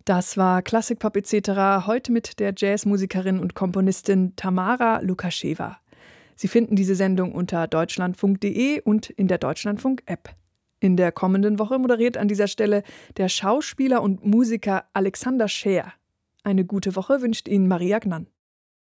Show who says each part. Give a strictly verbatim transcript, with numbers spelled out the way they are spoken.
Speaker 1: Das war Klassikpop et cetera, heute mit der Jazzmusikerin und Komponistin Tamara Lukascheva. Sie finden diese Sendung unter deutschlandfunk punkt de und in der Deutschlandfunk-App. In der kommenden Woche moderiert an dieser Stelle der Schauspieler und Musiker Alexander Scheer. Eine gute Woche wünscht Ihnen Maria Gnann.